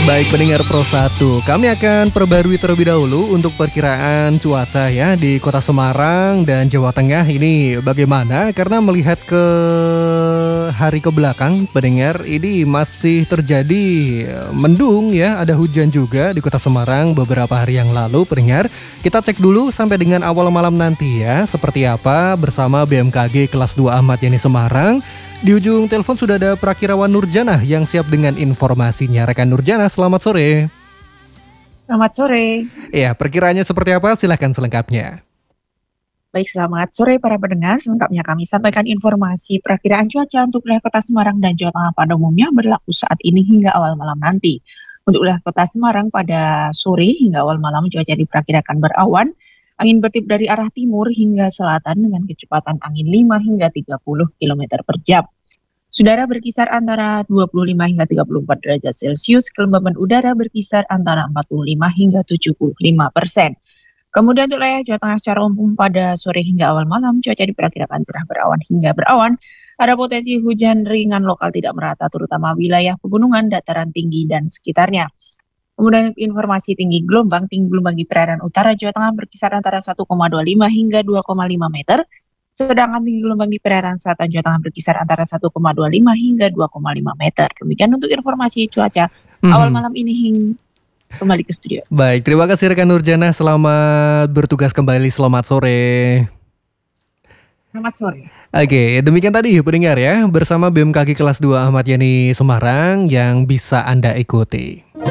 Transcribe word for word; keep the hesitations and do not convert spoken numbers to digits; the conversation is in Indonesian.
Baik pendengar Pro satu, kami akan perbarui terlebih dahulu untuk perkiraan cuaca ya di Kota Semarang dan Jawa Tengah ini bagaimana, karena melihat ke hari ke belakang pendengar ini masih terjadi eh, mendung ya, ada hujan juga di Kota Semarang beberapa hari yang lalu pendengar. Kita cek dulu sampai dengan awal malam nanti ya seperti apa bersama B M K G kelas dua Ahmad Yani Semarang. Di ujung telepon sudah ada Prakirawan Nurjana yang siap dengan informasinya. Rekan Nurjana, selamat sore. Selamat sore. Ya, perkiraannya seperti apa? Silahkan selengkapnya. Baik, selamat sore para pendengar. Selengkapnya kami sampaikan informasi perakiraan cuaca untuk wilayah Kota Semarang dan Jawa Tengah pada umumnya berlaku saat ini hingga awal malam nanti. Untuk wilayah Kota Semarang pada sore hingga awal malam cuaca diperkirakan berawan, angin bertiup dari arah timur hingga selatan dengan kecepatan angin lima hingga tiga puluh kilometer per jam. Udara berkisar antara dua puluh lima hingga tiga puluh empat derajat Celcius, kelembaban udara berkisar antara empat puluh lima hingga tujuh puluh lima persen. Kemudian untuk wilayah Jawa Tengah secara umum pada sore hingga awal malam, cuaca diperkirakan cerah berawan hingga berawan. Ada potensi hujan ringan lokal tidak merata, terutama wilayah pegunungan, dataran tinggi, dan sekitarnya. Kemudian informasi tinggi gelombang, tinggi gelombang di perairan utara Jawa Tengah berkisar antara satu koma dua lima hingga dua koma lima meter. Sedangkan tinggi gelombang di perairan selatan Jawa Tengah berkisar antara satu koma dua lima hingga dua koma lima meter. Demikian untuk informasi cuaca Mhm. awal malam ini hingga kembali ke studio. Baik, terima kasih rekan Nurjana. Selamat bertugas kembali. Selamat sore. Selamat sore. Oke, demikian tadi pendengar ya bersama B M K G kelas dua Ahmad Yani Semarang yang bisa Anda ikuti.